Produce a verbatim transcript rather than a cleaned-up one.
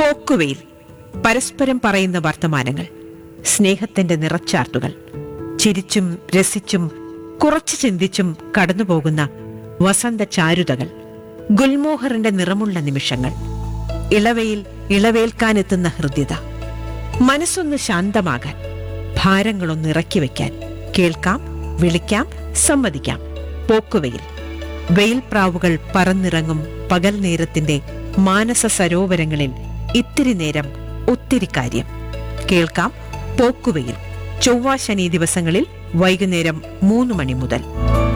പോക്കുവെയിൽ. പരസ്പരം പറയുന്ന വർത്തമാനങ്ങൾ, സ്നേഹത്തിന്റെ നിറച്ചാർത്തുകൾ, ചിരിച്ചും രസിച്ചും കുറച്ചു ചിന്തിച്ചും കടന്നുപോകുന്ന വസന്ത ചാരുതകൾ, ഗുൽമോഹറിന്റെ നിറമുള്ള നിമിഷങ്ങൾ, ഇളവയിൽ ഇളവേൽക്കാനെത്തുന്ന ഹൃദ്യത, മനസ്സൊന്ന് ശാന്തമാകാൻ, ഭാരങ്ങളൊന്ന് ഇറക്കി വയ്ക്കാൻ. കേൾക്കാം, വിളിക്കാം, സമ്മതിക്കാം. പോക്കുവെയിൽ. വെയിൽപ്രാവുകൾ പറന്നിറങ്ങും പകൽ നേരത്തിന്റെ മാനസ സരോവരങ്ങളിൽ ഇത്തിരി നേരം ഒത്തിരി കാര്യം. കേൾക്കാം പോക്കുവെയിൽ. ചൊവ്വ ശനി ദിവസങ്ങളിൽ വൈകുന്നേരം മൂന്ന് മണി മുതൽ.